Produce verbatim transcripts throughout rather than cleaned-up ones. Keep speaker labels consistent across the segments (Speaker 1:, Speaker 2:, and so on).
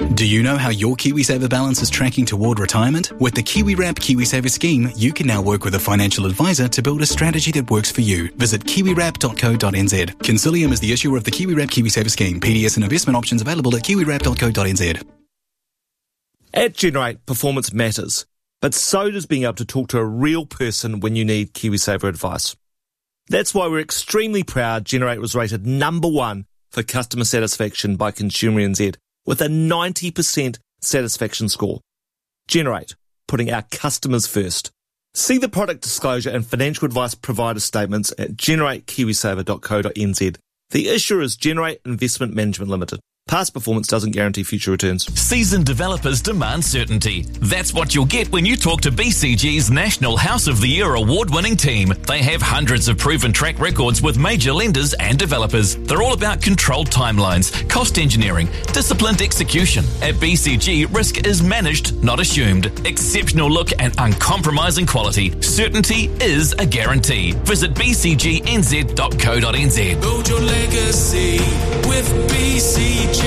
Speaker 1: Do you know how your KiwiSaver balance is tracking toward retirement? With the KiwiWrap KiwiSaver scheme, you can now work with a financial advisor to build a strategy that works for you. Visit kiwi wrap dot co dot n z. Consilium is the issuer of the KiwiWrap KiwiSaver scheme. P D S and investment options available at kiwi wrap dot co dot n z.
Speaker 2: At Generate, performance matters, but so does being able to talk to a real person when you need KiwiSaver advice. That's why we're extremely proud Generate was rated number one for customer satisfaction by Consumer N Z with a ninety percent satisfaction score. Generate, putting our customers first. See the product disclosure and financial advice provider statements at generate kiwisaver dot co dot n z. The issuer is Generate Investment Management Limited. Past performance doesn't guarantee future returns.
Speaker 3: Seasoned developers demand certainty. That's what you'll get when you talk to B C G's National House of the Year award-winning team. They have hundreds of proven track records with major lenders and developers. They're all about controlled timelines, cost engineering, disciplined execution. At B C G, risk is managed, not assumed. Exceptional look and uncompromising quality. Certainty is a guarantee. Visit b c g n z dot co dot n z.
Speaker 4: Build your legacy with B C G.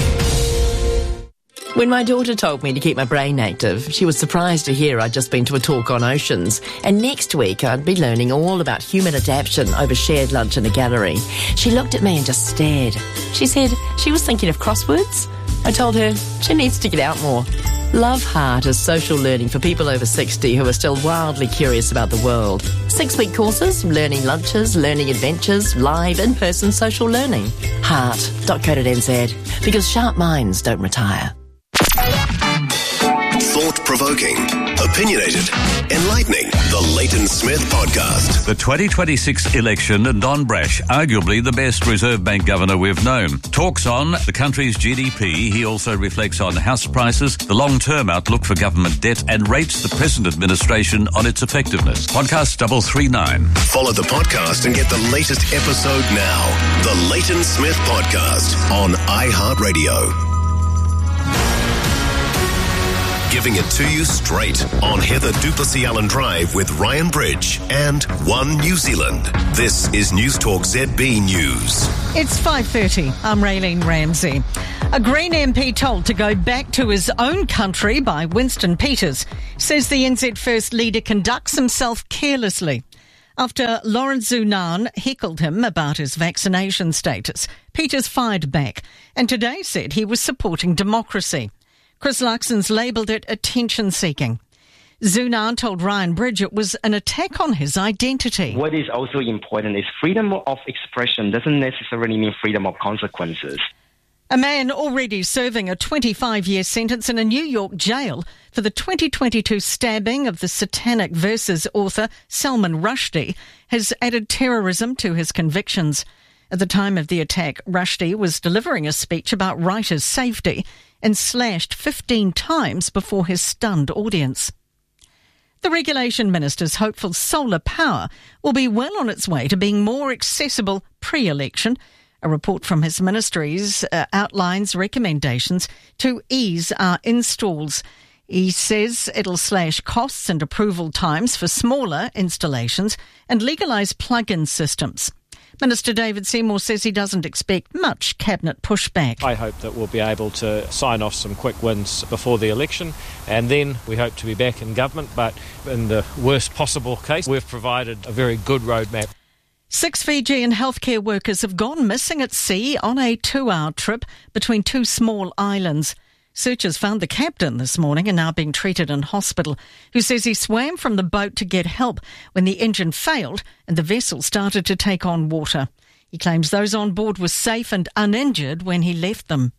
Speaker 5: When my daughter told me to keep my brain active, she was surprised to hear I'd just been to a talk on oceans, and next week I'd be learning all about human adaptation over shared lunch in a gallery. She looked at me and just stared. She said she was thinking of crosswords. I told her she needs to get out more. Love Heart is social learning for people over sixty who are still wildly curious about the world. Six-week courses, learning lunches, learning adventures, live in-person social learning. heart dot co dot n z, because sharp minds don't retire.
Speaker 6: Thought-provoking, opinionated, enlightening. The Leighton Smith Podcast.
Speaker 7: The twenty twenty-six election and Don Brash, arguably the best Reserve Bank governor we've known, talks on the country's G D P. He also reflects on house prices, the long-term outlook for government debt, and rates the present administration on its effectiveness. Podcast double three nine.
Speaker 6: Follow the podcast and get the latest episode now. The Leighton Smith Podcast on iHeartRadio. Giving it to you straight on Heather Duplessis Allen Drive with Ryan Bridge and One New Zealand. This is News Talk Z B News.
Speaker 8: It's five thirty. I'm Raylene Ramsey. A Green M P told to go back to his own country by Winston Peters says the N Z First leader conducts himself carelessly. After Lawrence Zunan heckled him about his vaccination status, Peters fired back and today said he was supporting democracy. Chris Luxon's labelled it attention-seeking. Zunan told Ryan Bridge it was an attack on his identity.
Speaker 9: What is also important is freedom of expression doesn't necessarily mean freedom of consequences.
Speaker 8: A man already serving a twenty-five-year sentence in a New York jail for the twenty twenty-two stabbing of the Satanic Verses author Salman Rushdie has added terrorism to his convictions. At the time of the attack, Rushdie was delivering a speech about writers' safety and slashed fifteen times before his stunned audience. The Regulation Minister's hopeful solar power will be well on its way to being more accessible pre-election. A report from his ministries uh, outlines recommendations to ease our installs. He says it'll slash costs and approval times for smaller installations and legalise plug-in systems. Minister David Seymour says he doesn't expect much cabinet pushback.
Speaker 10: I hope that we'll be able to sign off some quick wins before the election, and then we hope to be back in government. But in the worst possible case, we've provided a very good roadmap.
Speaker 8: Six Fijian healthcare workers have gone missing at sea on a two-hour trip between two small islands. Searchers found the captain this morning and now being treated in hospital, who says he swam from the boat to get help when the engine failed and the vessel started to take on water. He claims those on board were safe and uninjured when he left them.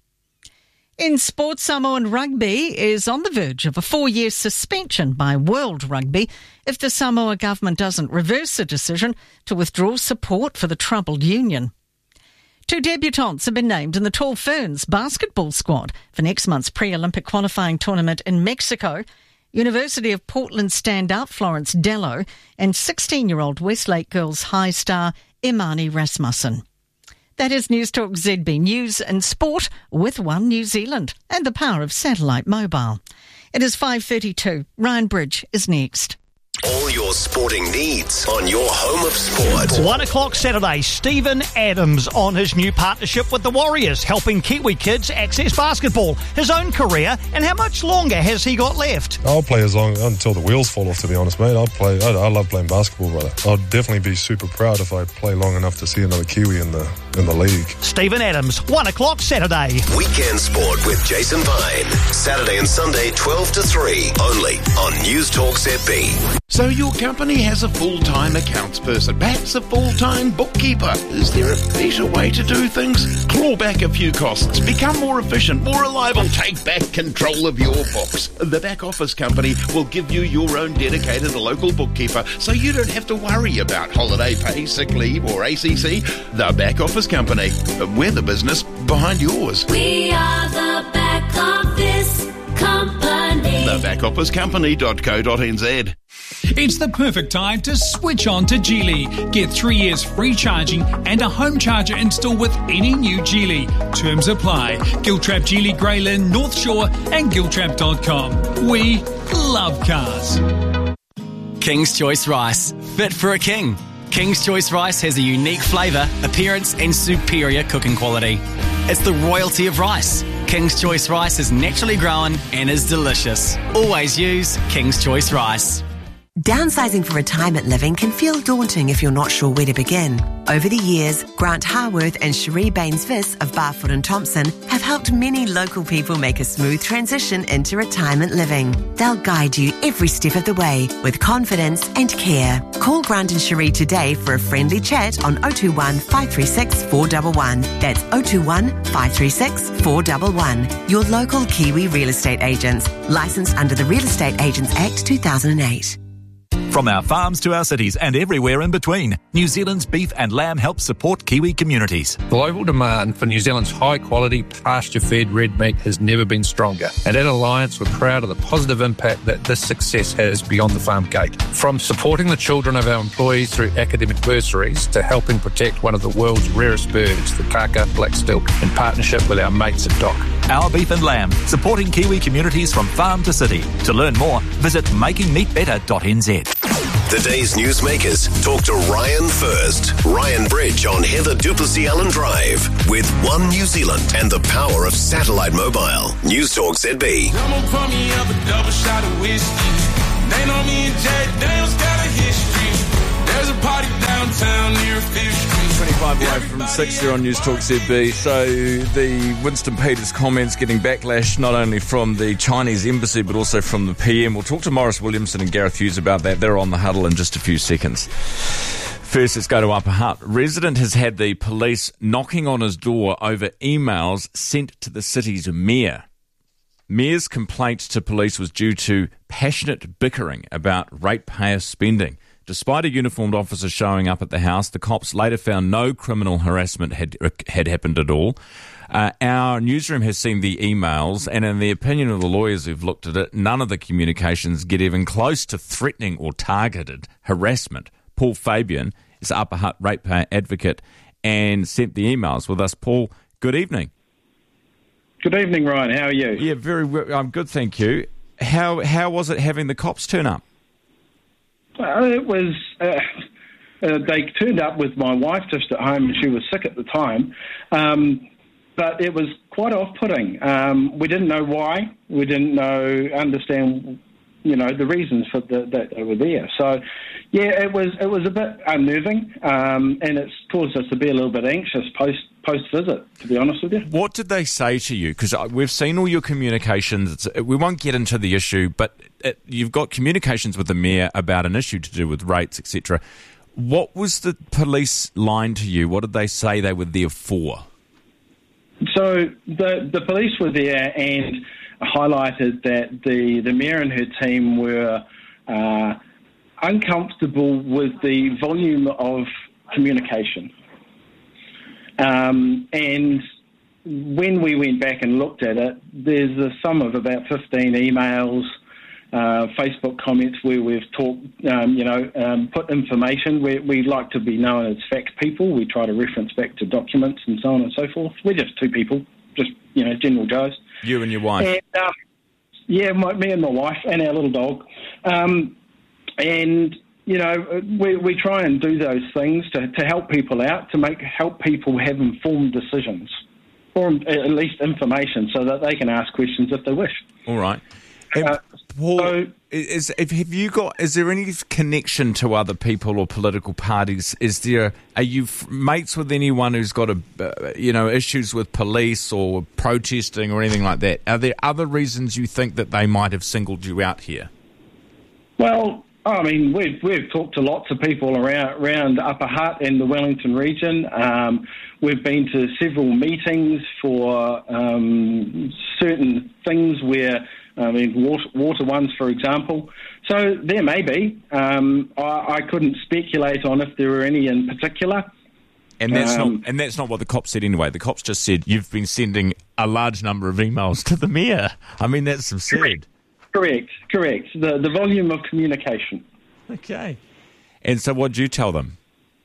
Speaker 8: In sport, Samoan rugby is on the verge of a four-year suspension by World Rugby if the Samoa government doesn't reverse the decision to withdraw support for the troubled union. Two debutantes have been named in the Tall Ferns basketball squad for next month's pre-Olympic qualifying tournament in Mexico. University of Portland standout Florence Dello and sixteen-year-old Westlake Girls High star Imani Rasmussen. That is News Talk Z B News and Sport with One New Zealand and the power of satellite mobile. It is five thirty-two. Ryan Bridge is next.
Speaker 6: All your sporting needs on your home of sport.
Speaker 11: One o'clock Saturday, Steven Adams on his new partnership with the Warriors, helping Kiwi kids access basketball, his own career, and how much longer has he got left?
Speaker 12: I'll play as long until the wheels fall off, to be honest, mate. I'll play. I, I love playing basketball, brother. I'll definitely be super proud if I play long enough to see another Kiwi in the in the league.
Speaker 11: Steven Adams, one o'clock Saturday.
Speaker 6: Weekend Sport with Jason Vine. Saturday and Sunday, twelve to three, only on News Talk Z B.
Speaker 13: So your company has a full-time accounts person, perhaps a full-time bookkeeper. Is there a better way to do things? Claw back a few costs, become more efficient, more reliable, take back control of your books. The Back Office Company will give you your own dedicated local bookkeeper, so you don't have to worry about holiday pay, sick leave or A C C. The Back Office Company. We're the business behind yours.
Speaker 4: We are the Back Office Company.
Speaker 13: the back office company dot co dot n z.
Speaker 14: It's the perfect time to switch on to Geely. Get three years free charging and a home charger install with any new Geely. Terms apply. Giltrap Geely Grey Lynn, North Shore and giltrap dot com. We love cars.
Speaker 15: King's Choice Rice. Fit for a king. King's Choice Rice has a unique flavour, appearance and superior cooking quality. It's the royalty of rice. King's Choice Rice is naturally grown and is delicious. Always use King's Choice Rice.
Speaker 16: Downsizing for retirement living can feel daunting if you're not sure where to begin. Over the years, Grant Harworth and Cherie Baines-Viss of Barfoot and Thompson have helped many local people make a smooth transition into retirement living. They'll guide you every step of the way with confidence and care. Call Grant and Cherie today for a friendly chat on oh two one, five three six, four one one. That's oh two one, five three six, four one one. Your local Kiwi real estate agents. Licensed under the Real Estate Agents Act two thousand eight.
Speaker 17: From our farms to our cities and everywhere in between, New Zealand's beef and lamb help support Kiwi communities.
Speaker 18: Global demand for New Zealand's high-quality, pasture-fed red meat has never been stronger. And at Alliance, we're proud of the positive impact that this success has beyond the farm gate. From supporting the children of our employees through academic bursaries to helping protect one of the world's rarest birds, the kaka black stilk, in partnership with our mates at D O C.
Speaker 17: Our beef and lamb, supporting Kiwi communities from farm to city. To learn more, visit making meat better dot n z.
Speaker 6: The day's newsmakers talk to Ryan first. Ryan Bridge on Heather Duplessis Allen Drive with One New Zealand and the power of satellite mobile. News Talk Z B.
Speaker 4: Someone pour me up a double shot of whiskey. They know me and Jack Daniels got a history. There's a party downtown near Fifth Street.
Speaker 19: twenty-five away from six here on News Talk Z B. So the Winston Peters comments getting backlash not only from the Chinese embassy but also from the P M. We'll talk to Morris Williamson and Gareth Hughes about that. They're on the huddle in just a few seconds. First, let's go to Upper Hutt. Resident has had the police knocking on his door over emails sent to the city's mayor. Mayor's complaint to police was due to passionate bickering about ratepayer spending. Despite a uniformed officer showing up at the house, the cops later found no criminal harassment had had happened at all. Uh, our newsroom has seen the emails, and in the opinion of the lawyers who've looked at it, none of the communications get even close to threatening or targeted harassment. Paul Fabian is Upper Hutt ratepayer advocate and sent the emails with us. Paul, good evening.
Speaker 20: Good evening, Ryan. How are you?
Speaker 19: Yeah, very well. I'm good, thank you. How how was it having the cops turn up?
Speaker 20: Well, it was, uh, uh, they turned up with my wife just at home and she was sick at the time. Um, but it was quite off-putting. Um, we didn't know why. We didn't know, understand, you know, the reasons for the, that they were there. So, yeah, it was it was a bit unnerving, um, and it's caused us to be a little bit anxious post post visit. To be honest with you,
Speaker 19: what did they say to you? Because we've seen all your communications. It's, we won't get into the issue, but it, you've got communications with the mayor about an issue to do with rates, et cetera. What was the police line to you? What did they say they were there for?
Speaker 20: So the the police were there and highlighted that the the mayor and her team were Uh, uncomfortable with the volume of communication. Um, and when we went back and looked at it, there's a sum of about fifteen emails, uh, Facebook comments where we've talked, um, you know, um, put information. We, we like to be known as fact people. We try to reference back to documents and so on and so forth. We're just two people, just, you know, general Joes.
Speaker 19: You and your wife.
Speaker 20: And, um, yeah, my, me and my wife and our little dog. Um, and you know, we we try and do those things to, to help people out, to make help people have informed decisions, or at least information, so that they can ask questions if they wish.
Speaker 19: All right. And
Speaker 20: Uh,
Speaker 19: Paul,
Speaker 20: so-
Speaker 19: is, if, have you got? Is there any connection to other people or political parties? Is there? Are you f- mates with anyone who's got a, uh, you know, issues with police or protesting or anything like that? Are there other reasons you think that they might have singled you out here?
Speaker 20: Well, I mean, we've we've talked to lots of people around around Upper Hutt and the Wellington region. Um, we've been to several meetings for um, certain things where, I mean, water, water ones, for example. So there may be. Um, I, I couldn't speculate on if there were any in particular.
Speaker 19: And that's
Speaker 20: Um,
Speaker 19: not and that's not what the cops said anyway. The cops just said you've been sending a large number of emails to the mayor. I mean, that's absurd.
Speaker 20: Correct, correct. The the volume of communication.
Speaker 19: Okay. And so what did you tell them?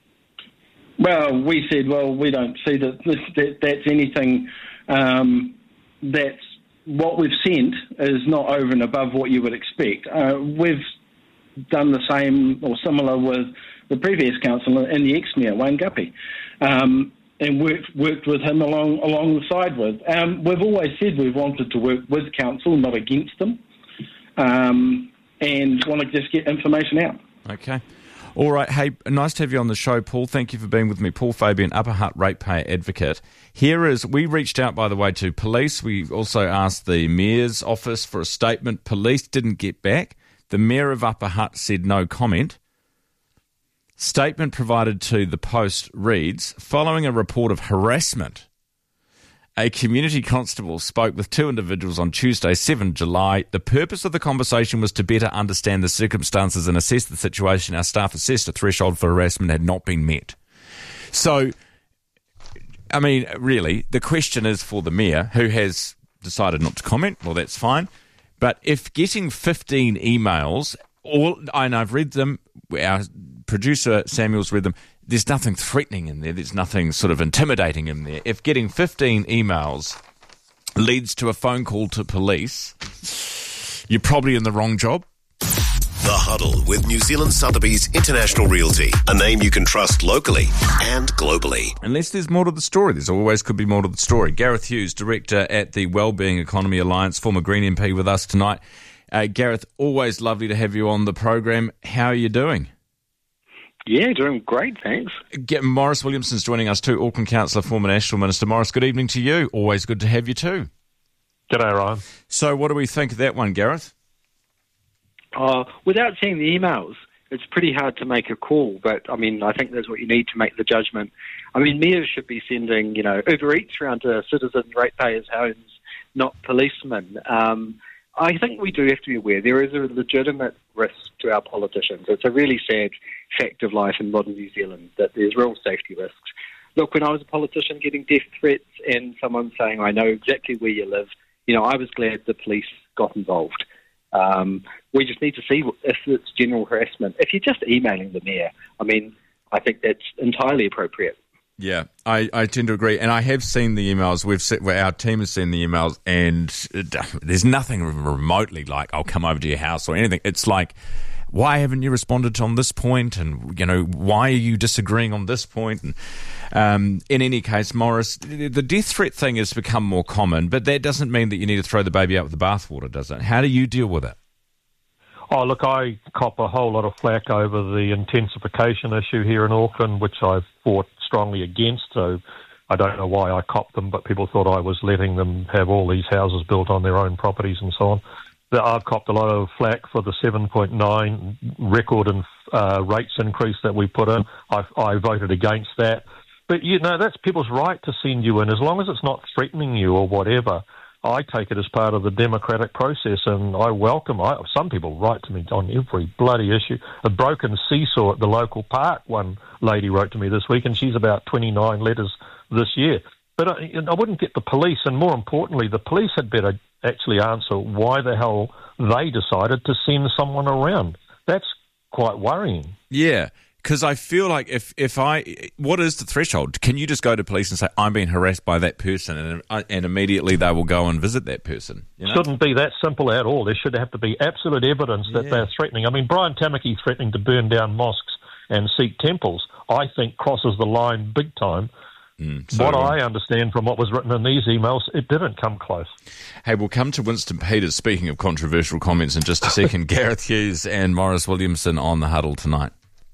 Speaker 20: Well, we said, well, we don't see that, this, that that's anything um, that's what we've sent is not over and above what you would expect. Uh, we've done the same or similar with the previous councillor and the ex-mayor, Wayne Guppy, um, and worked worked with him along along the side with. Um, we've always said we've wanted to work with council, not against them. Um, and want to just get information out.
Speaker 19: Okay. All right. Hey, nice to have you on the show, Paul. Thank you for being with me. Paul Fabian, Upper Hutt ratepayer advocate. Here is, we reached out, by the way, to police. We also asked the mayor's office for a statement. Police didn't get back. The mayor of Upper Hutt said no comment. Statement provided to the Post reads, following a report of harassment, a community constable spoke with two individuals on Tuesday, the seventh of July. The purpose of the conversation was to better understand the circumstances and assess the situation. Our staff assessed a threshold for harassment had not been met. So, I mean, really, the question is for the mayor, who has decided not to comment. Well, that's fine. But if getting fifteen emails, all, and I've read them, our producer Samuel's read them, there's nothing threatening in there. There's nothing sort of intimidating in there. If getting fifteen emails leads to a phone call to police, you're probably in the wrong job.
Speaker 6: The Huddle with New Zealand Sotheby's International Realty, a name you can trust locally and globally.
Speaker 19: Unless there's more to the story. There's always could be more to the story. Gareth Hughes, Director at the Wellbeing Economy Alliance, former Green M P with us tonight. Uh, Gareth, always lovely to have you on the program. How are you doing?
Speaker 21: Yeah, doing great, thanks.
Speaker 19: Get Maurice Williamson's joining us too, Auckland Councillor, former National Minister. Maurice, good evening to you. Always good to have you too.
Speaker 22: G'day, Ryan.
Speaker 19: So what do we think of that one, Gareth?
Speaker 21: Uh, without seeing the emails, it's pretty hard to make a call, but, I mean, I think that's what you need to make the judgment. I mean, mayors should be sending, you know, Uber Eats around to citizens, ratepayers' homes, not policemen. Um, I think we do have to be aware there is a legitimate risk to our politicians. It's a really sad fact of life in modern New Zealand that there's real safety risks. Look, when I was a politician getting death threats and someone saying, I know exactly where you live, you know, I was glad the police got involved. Um, we just need to see if it's general harassment. If you're just emailing the mayor, I mean, I think that's entirely appropriate.
Speaker 19: Yeah, I, I tend to agree. And I have seen the emails. We've seen, well, our team has seen the emails, and it, there's nothing remotely like, I'll come over to your house or anything. It's like, why haven't you responded on this point? And, you know, why are you disagreeing on this point? And um, in any case, Maurice, the death threat thing has become more common, but that doesn't mean that you need to throw the baby out with the bathwater, does it? How do you deal with it?
Speaker 22: Oh, look, I cop a whole lot of flack over the intensification issue here in Auckland, which I've fought strongly against, so I don't know why I copped them, but people thought I was letting them have all these houses built on their own properties and so on. I've copped a lot of flack for the seven point nine record and uh, rates increase that we put in. I, I voted against that. But, you know, that's people's right to send you in, as long as it's not threatening you or whatever. I take it as part of the democratic process, and I welcome. I, some people write to me on every bloody issue. A broken seesaw at the local park, one lady wrote to me this week, and she's about twenty-nine letters this year. But I, I wouldn't get the police, and more importantly, the police had better actually answer why the hell they decided to send someone around. That's quite worrying.
Speaker 19: Yeah. Because I feel like if, if I... What is the threshold? Can you just go to police and say, I'm being harassed by that person, and and immediately they will go and visit that person? You know?
Speaker 22: Shouldn't be that simple at all. There should have to be absolute evidence that
Speaker 19: Yeah.
Speaker 22: they're threatening. I mean, Brian Tamaki threatening to burn down mosques and Sikh temples, I think crosses the line big time.
Speaker 19: Mm, so
Speaker 22: what
Speaker 19: wrong.
Speaker 22: I understand from what was written in these emails, it didn't come close.
Speaker 19: Hey, we'll come to Winston Peters, speaking of controversial comments, in just a second. Gareth Hughes and Morris Williamson on the Huddle tonight.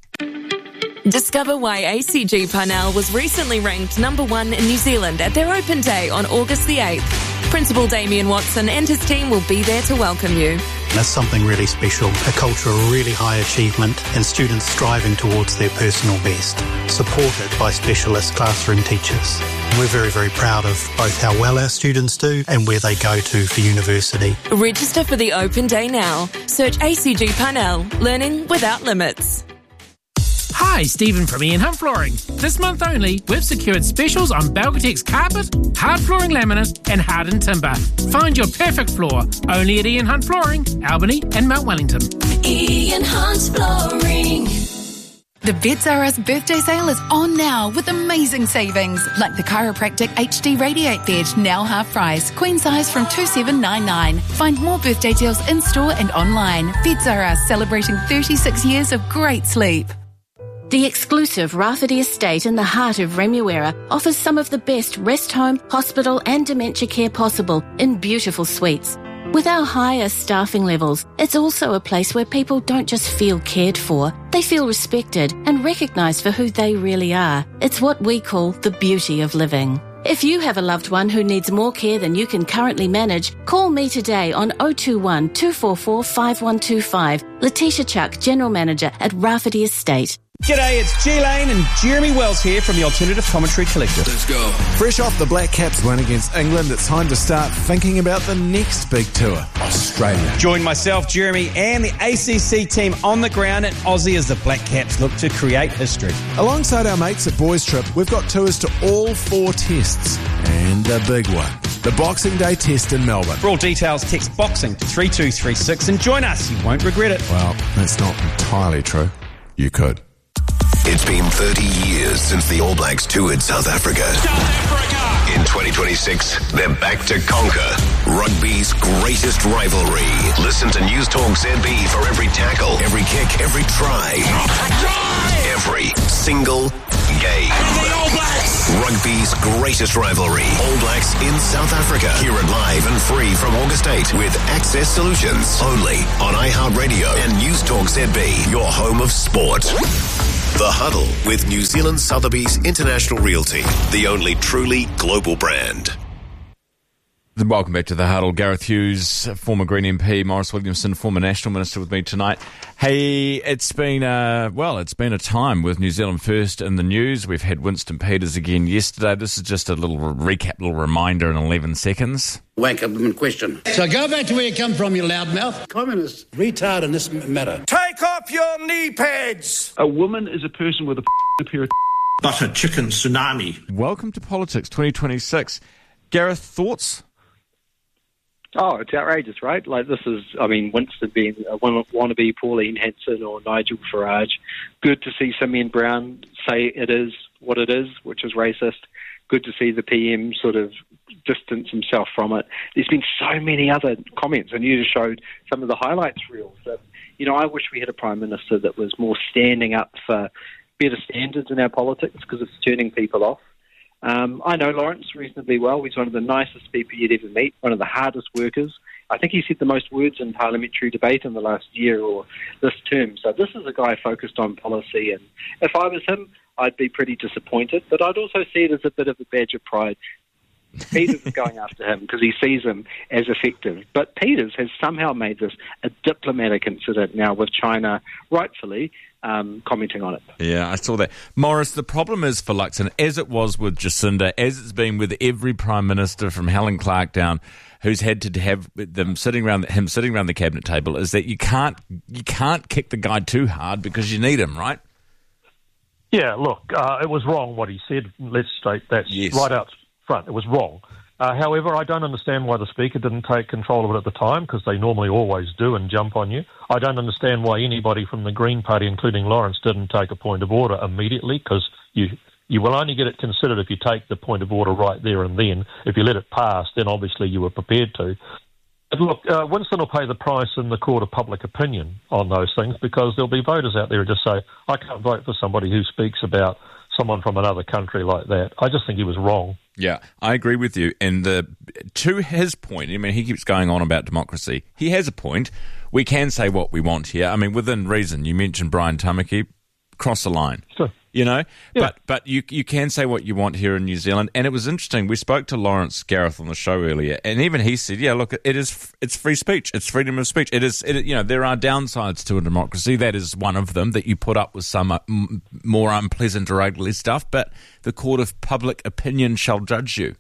Speaker 1: Discover why A C G Parnell was recently ranked number one in New Zealand at their open day on August the eighth. Principal Damien Watson and his team will be there to welcome you.
Speaker 2: That's something really special, a culture of really high achievement and students striving towards their personal best, supported by specialist classroom teachers. We're very, very proud of both how well our students do and where they go to for university.
Speaker 1: Register for the open day now. Search A C G Parnell, learning without limits.
Speaker 23: Hi, Stephen from Ian Hunt Flooring. This month only, we've secured specials on Belgatex carpet, hard flooring laminate and hardened timber. Find your perfect floor only at Ian Hunt Flooring, Albany and Mount Wellington.
Speaker 24: Ian Hunt Flooring.
Speaker 25: The Beds R Us birthday sale is on now with amazing savings, like the Chiropractic H D Radiate Bed, now half price, queen size from two seven nine nine. Find more birthday deals in store and online. Beds R Us, celebrating thirty-six years of great sleep.
Speaker 26: The exclusive Rafferty Estate in the heart of Remuera offers some of the best rest home, hospital and dementia care possible in beautiful suites. With our higher staffing levels, it's also a place where people don't just feel cared for, they feel respected and recognised for who they really are. It's what we call the beauty of living. If you have a loved one who needs more care than you can currently manage, call me today on oh two one, two four four, five one two five. Letitia Chuck, General Manager at Rafferty Estate.
Speaker 27: G'day, it's G Lane and Jeremy Wells here from the Alternative Commentary Collective.
Speaker 28: Let's go. Fresh off the Black Caps win against England, it's time to start thinking about the next big tour, Australia.
Speaker 27: Join myself, Jeremy, and the A C C team on the ground in Aussie as the Black Caps look to create history.
Speaker 28: Alongside our mates at Boys Trip, we've got tours to all four tests and a big one, the Boxing Day test in Melbourne.
Speaker 27: For all details, text BOXING to three two three six and join us. You won't regret it.
Speaker 28: Well, that's not entirely true. You could.
Speaker 6: It's been thirty years since the All Blacks toured South Africa. South Africa! In twenty twenty-six, they're back to conquer rugby's greatest rivalry. Listen to News Talk Z B for every tackle, every kick, every try, every single game. The All Blacks! Rugby's greatest rivalry. All Blacks in South Africa. Hear it live and free from August eighth with Access Solutions. Only on iHeartRadio and News Talk Z B, your home of sport. The Huddle with New Zealand Sotheby's International Realty, the only truly global brand.
Speaker 19: Welcome back to The Huddle. Gareth Hughes, former Green M P, Morris Williamson, former National Minister, with me tonight. Hey, it's been a, well, it's been a time with New Zealand First in the news. We've had Winston Peters again yesterday. This is just a little recap, little reminder in eleven seconds.
Speaker 29: Wank up in question. So go back to where you come from, you loudmouth. Communist retard in this matter.
Speaker 30: Take off your knee pads!
Speaker 31: A woman is a person with a pair of
Speaker 30: butter chicken tsunami.
Speaker 19: Welcome to Politics twenty twenty-six. Gareth, thoughts?
Speaker 21: Oh, it's outrageous, right? Like, this is, I mean, Winston being a wannabe Pauline Hanson or Nigel Farage. Good to see Simeon Brown say it is what it is, which is racist. Good to see the P M sort of distance himself from it. There's been so many other comments, and you just showed some of the highlights reels. That, you know, I wish we had a Prime Minister that was more standing up for better standards in our politics, because it's turning people off. Um, I know Lawrence reasonably well. He's one of the nicest people you'd ever meet, one of the hardest workers. I think he said the most words in parliamentary debate in the last year or this term. So this is a guy focused on policy, and if I was him, I'd be pretty disappointed, but I'd also see it as a bit of a badge of pride. Peters is going after him because he sees him as effective. But Peters has somehow made this a diplomatic incident now with China, rightfully, um, commenting on it.
Speaker 19: Yeah, I saw that. Morris, the problem is for Luxon, as it was with Jacinda, as it's been with every Prime Minister from Helen Clark down, who's had to have them sitting around him sitting around the cabinet table, is that you can't you can't kick the guy too hard because you need him, right?
Speaker 22: Yeah, look, uh, it was wrong what he said. Let's state that
Speaker 19: yes.
Speaker 22: right out front. It was wrong. Uh, however, I don't understand why the Speaker didn't take control of it at the time, because they normally always do and jump on you. I don't understand why anybody from the Green Party, including Lawrence, didn't take a point of order immediately, because you you will only get it considered if you take the point of order right there and then. If you let it pass, then obviously you were prepared to. But look, uh, Winston will pay the price in the court of public opinion on those things, because there'll be voters out there who just say, I can't vote for somebody who speaks about someone from another country like that. I just think he was wrong.
Speaker 19: Yeah, I agree with you. And the, to his point, I mean, he keeps going on about democracy. He has a point. We can say what we want here. I mean, within reason. You mentioned Brian Tamaki, cross the line.
Speaker 22: Sure.
Speaker 19: You know,
Speaker 22: yeah.
Speaker 19: but but you you can say what you want here in New Zealand, and it was interesting. We spoke to Lawrence Gareth on the show earlier, and even he said, "Yeah, look, it is it's free speech, it's freedom of speech. It is, it, you know, there are downsides to a democracy. That is one of them, that you put up with some uh, m- more unpleasant or ugly stuff. But the court of public opinion shall judge you."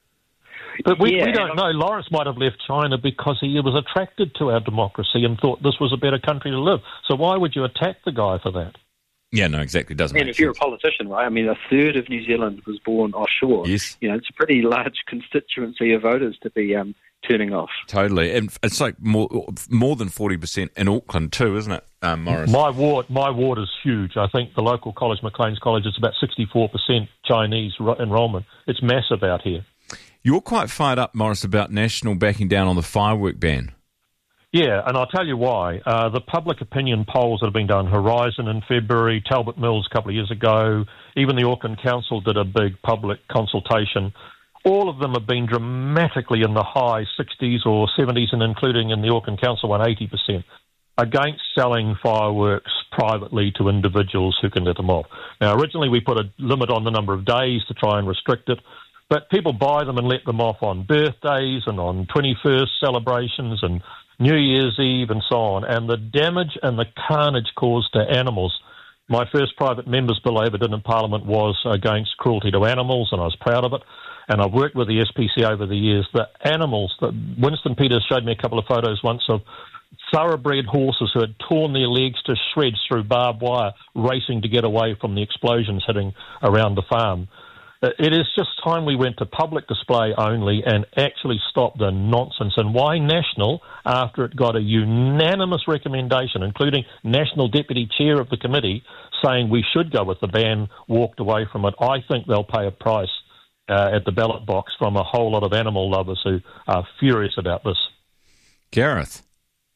Speaker 22: But we,
Speaker 21: Yeah.
Speaker 22: we don't know. Lawrence might have left China because he was attracted to our democracy and thought this was a better country to live. So why would you attack the guy for that?
Speaker 19: Yeah, no, exactly. Doesn't
Speaker 21: And
Speaker 19: make
Speaker 21: if you're a
Speaker 19: sense.
Speaker 21: politician, right? I mean, a third of New Zealand was born offshore.
Speaker 19: Yes.
Speaker 21: You know, it's a pretty large constituency of voters to be um, turning off.
Speaker 19: Totally, and it's like more more than forty percent in Auckland too, isn't it, um, Morris?
Speaker 22: My ward, my ward is huge. I think the local college, Maclean's College, is about sixty-four percent Chinese ro- enrolment. It's massive out here.
Speaker 19: You're quite fired up, Morris, about National backing down on the firework ban.
Speaker 22: Yeah, and I'll tell you why. Uh, the public opinion polls that have been done, Horizon in February, Talbot Mills a couple of years ago, even the Auckland Council did a big public consultation. All of them have been dramatically in the high sixties or seventies, and including in the Auckland Council one, eighty percent, against selling fireworks privately to individuals who can let them off. Now, originally we put a limit on the number of days to try and restrict it, but people buy them and let them off on birthdays and on twenty-first celebrations and New Year's Eve and so on, and the damage and the carnage caused to animals. My first private member's bill I ever did in Parliament was against cruelty to animals, and I was proud of it. And I've worked with the S P C over the years. The animals, the, Winston Peters showed me a couple of photos once of thoroughbred horses who had torn their legs to shreds through barbed wire, racing to get away from the explosions hitting around the farm. It is just time we went to public display only and actually stopped the nonsense. And why National, after it got a unanimous recommendation, including National Deputy Chair of the committee, saying we should go with the ban, walked away from it? I think they'll pay a price uh, at the ballot box from a whole lot of animal lovers who are furious about this.
Speaker 19: Gareth?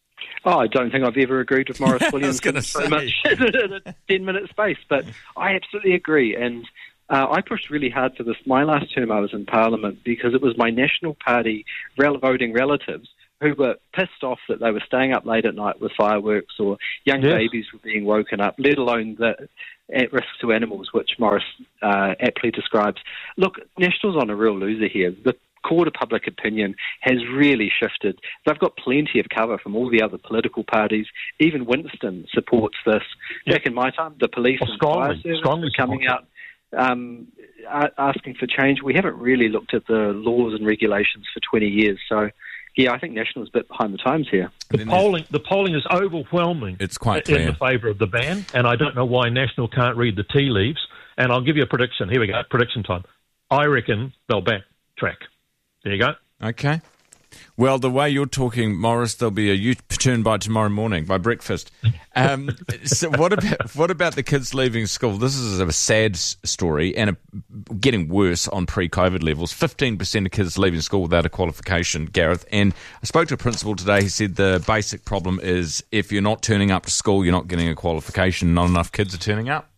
Speaker 21: Oh, I don't think I've ever agreed with Morris Williams
Speaker 19: gonna
Speaker 21: in so
Speaker 19: say.
Speaker 21: much in a ten-minute space, but I absolutely agree. And Uh, I pushed really hard for this my last term I was in Parliament, because it was my National Party rel- voting relatives who were pissed off that they were staying up late at night with fireworks, or young
Speaker 22: Yes.
Speaker 21: babies were being woken up, let alone the at risk to animals, which Morris uh, aptly describes. Look, National's on a real loser here. The court of public opinion has really shifted. They've got plenty of cover from all the other political parties. Even Winston supports this.
Speaker 22: Yep.
Speaker 21: Back in my time, the police
Speaker 22: Well,
Speaker 21: and
Speaker 22: strongly,
Speaker 21: fire service
Speaker 22: strongly
Speaker 21: were coming
Speaker 22: support
Speaker 21: out Um, a- asking for change. We haven't really looked at the laws and regulations for twenty years. So, yeah, I think National's a bit behind the times here.
Speaker 22: The polling, the polling is overwhelming.
Speaker 19: It's quite
Speaker 22: in
Speaker 19: clear.
Speaker 22: the favour of the ban, and I don't know why National can't read the tea leaves. And I'll give you a prediction. Here we go, prediction time. I reckon they'll backtrack. There you go.
Speaker 19: Okay. Well, the way you're talking, Morris, there'll be a U-turn by tomorrow morning, by breakfast. Um, so what about what about the kids leaving school? This is a sad s- story, and a, getting worse on pre-COVID levels. fifteen percent of kids leaving school without a qualification, Gareth. And I spoke to a principal today. He said the basic problem is if you're not turning up to school, you're not getting a qualification. Not enough kids are turning up.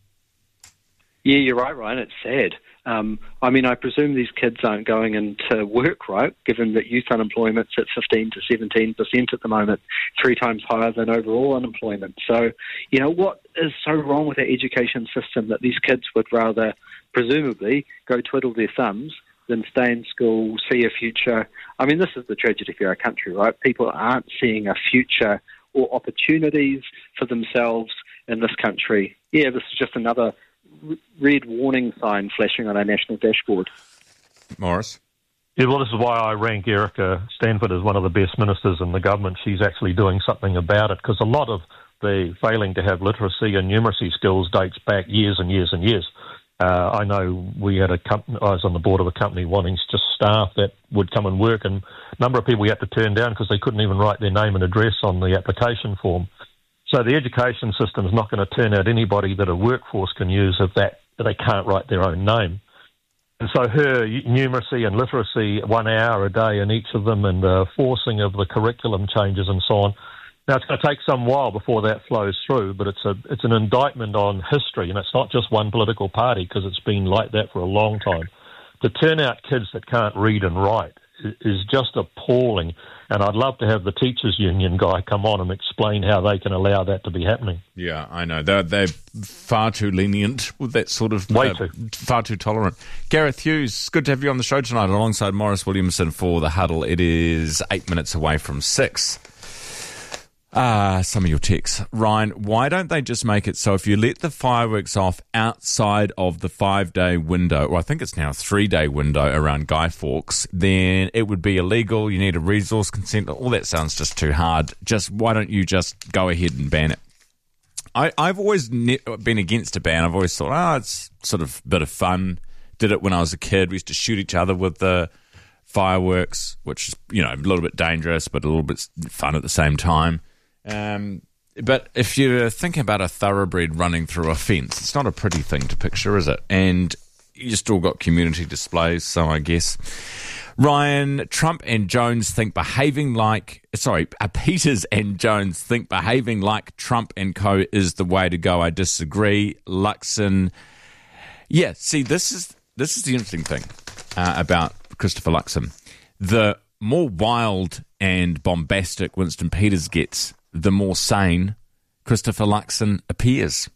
Speaker 21: Yeah, you're right, Ryan. It's sad. Um, I mean, I presume these kids aren't going into work, right, given that youth unemployment's at fifteen to seventeen percent at the moment, three times higher than overall unemployment. So, you know, what is so wrong with our education system that these kids would rather, presumably, go twiddle their thumbs than stay in school, see a future? I mean, this is the tragedy for our country, right? People aren't seeing a future or opportunities for themselves in this country. Yeah, this is just another red warning sign flashing on our national dashboard.
Speaker 19: Morris?
Speaker 22: Yeah, well, this is why I rank Erica Stanford as one of the best ministers in the government. She's actually doing something about it, because a lot of the failing to have literacy and numeracy skills dates back years and years and years. Uh, I know we had a company, I was on the board of a company wanting just staff that would come and work, and a number of people we had to turn down because they couldn't even write their name and address on the application form. So the education system is not going to turn out anybody that a workforce can use if that if they can't write their own name. And so her numeracy and literacy, one hour a day in each of them, and the forcing of the curriculum changes and so on. Now, it's going to take some while before that flows through, but it's a it's an indictment on history, and it's not just one political party, because it's been like that for a long time. To turn out kids that can't read and write is just appalling, and I'd love to have the teachers' union guy come on and explain how they can allow that to be happening.
Speaker 19: Yeah, I know. They're, they're far too lenient with that sort of...
Speaker 22: Way
Speaker 19: uh,
Speaker 22: too.
Speaker 19: Far too tolerant. Gareth Hughes, good to have you on the show tonight alongside Morris Williamson for The Huddle. It is eight minutes away from six. Ah, some of your texts. Ryan, why don't they just make it so if you let the fireworks off outside of the five-day window, or I think it's now a three-day window around Guy Fawkes, then it would be illegal, you need a resource consent, all that sounds just too hard. Just, why don't you just go ahead and ban it? I, I've always ne- been against a ban. I've always thought, oh, it's sort of a bit of fun. Did it when I was a kid. We used to shoot each other with the fireworks, which is, you know, a little bit dangerous, but a little bit fun at the same time. Um, but if you're thinking about a thoroughbred running through a fence, it's not a pretty thing to picture, is it? And you still got community displays, so I guess. Ryan, Trump and Jones think behaving like, sorry, uh, Peters and Jones think behaving like Trump and co is the way to go. I disagree. Luxon, yeah, see, this is this is the interesting thing uh, about Christopher Luxon. The more wild and bombastic Winston Peters gets, the more sane Christopher Luxon appears.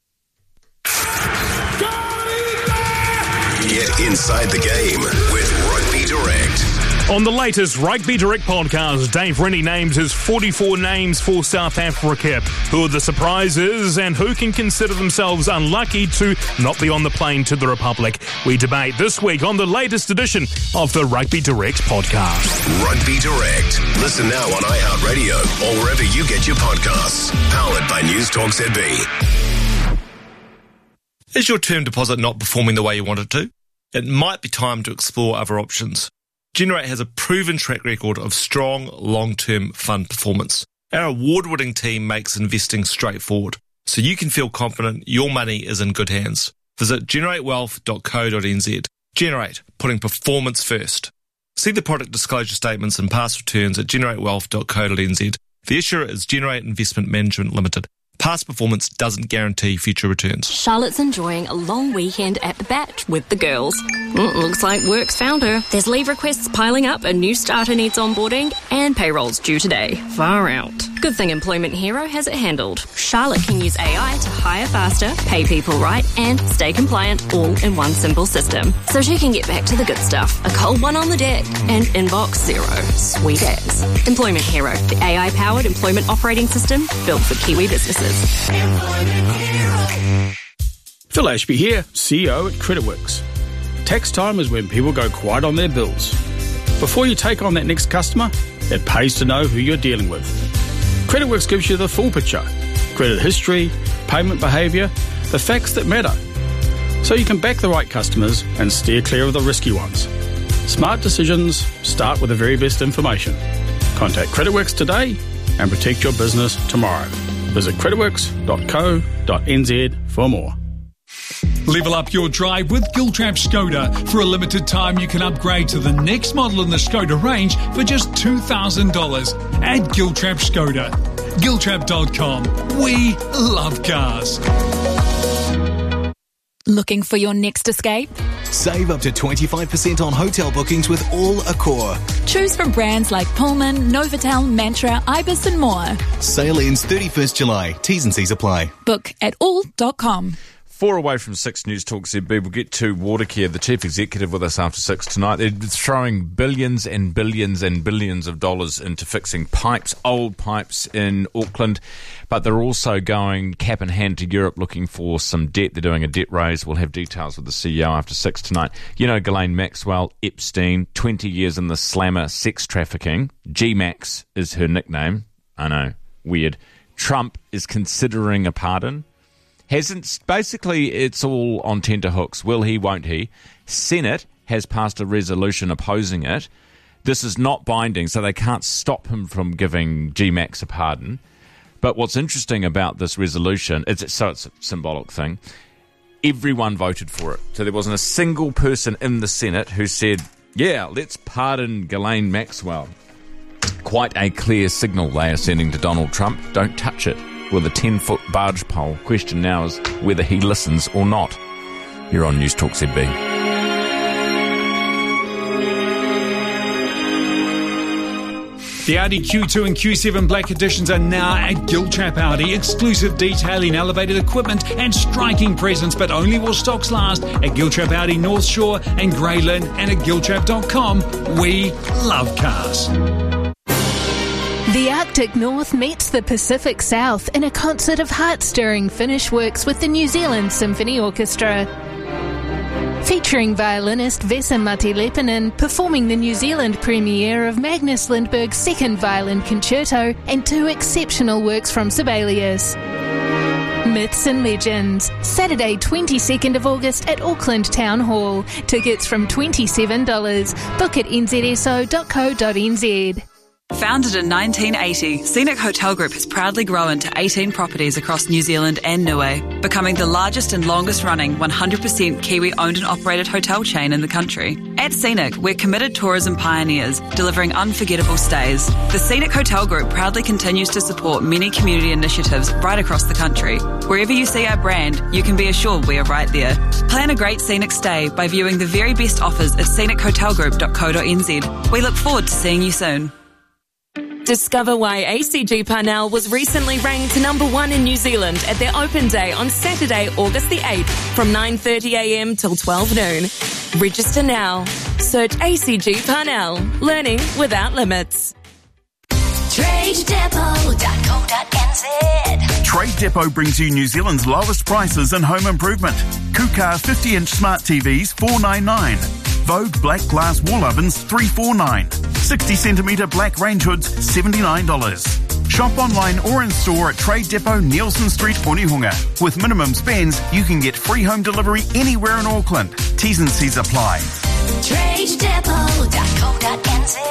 Speaker 6: Get inside the game with Rugby Direct.
Speaker 3: On the latest Rugby Direct podcast, Dave Rennie names his forty-four names for South Africa. Who are the surprises and who can consider themselves unlucky to not be on the plane to the Republic? We debate this week on the latest edition of the Rugby Direct podcast.
Speaker 6: Rugby Direct. Listen now on iHeartRadio or wherever you get your podcasts. Powered by News Talk Z B.
Speaker 5: Is your term deposit not performing the way you want it to? It might be time to explore other options. Generate has a proven track record of strong, long-term fund performance. Our award-winning team makes investing straightforward, so you can feel confident your money is in good hands. Visit generate wealth dot co dot n z. Generate, putting performance first. See the product disclosure statements and past returns at generate wealth dot co dot n z. The issuer is Generate Investment Management Limited. Past performance doesn't guarantee future returns.
Speaker 26: Charlotte's enjoying a long weekend at the Bat with the girls. Mm, looks like work's found her. There's leave requests piling up, a new starter needs onboarding, and payroll's due today. Far out. Good thing Employment Hero has it handled. Charlotte can use A I to hire faster, pay people right, and stay compliant all in one simple system. So she can get back to the good stuff. A cold one on the deck and inbox zero. Sweet as. Employment Hero, the A I-powered employment operating system built for Kiwi businesses.
Speaker 31: Phil Ashby here, C E O at CreditWorks. Tax time is when people go quiet on their bills. Before you take on that next customer, it pays to know who you're dealing with. CreditWorks gives you the full picture, credit history, payment behaviour, the facts that matter, so you can back the right customers and steer clear of the risky ones. Smart decisions start with the very best information. Contact CreditWorks today and protect your business tomorrow. Visit creditworks dot co dot n z for more.
Speaker 7: Level up your drive with Giltrap Skoda. For a limited time, you can upgrade to the next model in the Skoda range for just two thousand dollars at Giltrap Skoda. Giltrap dot com. We love cars.
Speaker 25: Looking for your next escape?
Speaker 8: Save up to twenty-five percent on hotel bookings with all Accor.
Speaker 25: Choose from brands like Pullman, Novotel, Mantra, Ibis and more.
Speaker 8: Sale ends thirty-first July. T's and C's apply.
Speaker 25: Book at all dot com.
Speaker 19: Four away from six News Talk Z B. We'll get to Watercare, the chief executive, with us after six tonight. They're throwing billions and billions and billions of dollars into fixing pipes, old pipes in Auckland, but they're also going cap in hand to Europe looking for some debt. They're doing a debt raise. We'll have details with the C E O after six tonight. You know Ghislaine Maxwell, Epstein, twenty years in the slammer sex trafficking. G-Max is her nickname. I know, weird. Trump is considering a pardon. Hasn't basically it's all on tenterhooks. Will he, won't he? Senate has passed a resolution opposing it. This is not binding, so they can't stop him from giving G Max a pardon. But what's interesting about this resolution, it's, so it's a symbolic thing, everyone voted for it. So there wasn't a single person in the Senate who said, yeah, let's pardon Ghislaine Maxwell. Quite a clear signal they are sending to Donald Trump. Don't touch it with a ten-foot barge pole. Question now is whether he listens or not. You're on News Talk Z B.
Speaker 7: The Audi Q two and Q seven Black Editions are now at Giltrap Audi. Exclusive detailing, elevated equipment and striking presence, but only while stocks last at Giltrap Audi North Shore and Grey Lynn and at giltrap dot com. We love cars.
Speaker 4: The Arctic North meets the Pacific South in a concert of heart-stirring Finnish works with the New Zealand Symphony Orchestra. Featuring violinist Vesa-Matti Leppänen performing the New Zealand premiere of Magnus Lindberg's second violin concerto and two exceptional works from Sibelius. Myths and Legends, Saturday twenty-second of August at Auckland Town Hall. Tickets from twenty-seven dollars. Book at n z s o dot co dot n z.
Speaker 9: Founded in nineteen eighty, Scenic Hotel Group has proudly grown to eighteen properties across New Zealand and Niue, becoming the largest and longest-running one hundred percent Kiwi-owned and operated hotel chain in the country. At Scenic, we're committed tourism pioneers, delivering unforgettable stays. The Scenic Hotel Group proudly continues to support many community initiatives right across the country. Wherever you see our brand, you can be assured we are right there. Plan a great scenic stay by viewing the very best offers at scenic hotel group dot co dot n z. We look forward to seeing you soon.
Speaker 1: Discover why A C G Parnell was recently ranked number one in New Zealand at their open day on Saturday, August the eighth from nine thirty a m till twelve noon. Register now. Search A C G Parnell. Learning without limits.
Speaker 24: trade depot dot co dot n z.
Speaker 10: Trade Depot brings you New Zealand's lowest prices in home improvement. Kukar fifty inch smart T Vs four ninety-nine. Vogue black glass wall ovens three forty-nine. sixty centimetre black range hoods seventy-nine dollars. Shop online or in store at Trade Depot, Nielsen Street, Ponihunga. With minimum spends, you can get free home delivery anywhere in Auckland. T's and C's apply.
Speaker 24: trade depot dot co dot n z.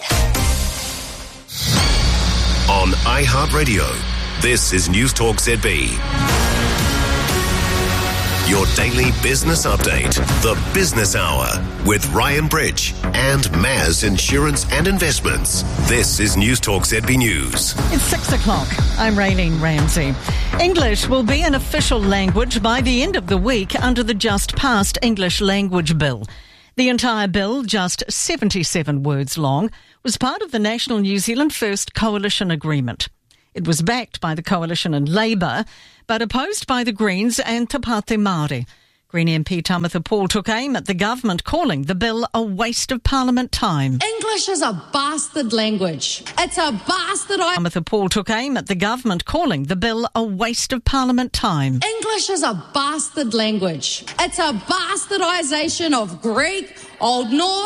Speaker 6: On iHeartRadio, this is News Talk Z B. Your daily business update, the Business Hour, with Ryan Bridge and Maz Insurance and Investments. This is News Talk Z B News.
Speaker 11: It's six o'clock. I'm Raylene Ramsey. English will be an official language by the end of the week under the just-passed English Language Bill. The entire bill, just seventy-seven words long, was part of the National New Zealand First Coalition Agreement. It was backed by the Coalition and Labour, but opposed by the Greens and Te Pāti Māori. Green M P Tamitha Paul took aim at the government, calling the bill a waste of Parliament time.
Speaker 12: English is a bastard language. It's a bastardisation.
Speaker 11: Tamitha Paul took aim at the government, calling the bill a waste of Parliament time.
Speaker 12: English is a bastard language. It's a bastardisation of Greek, Old Norse.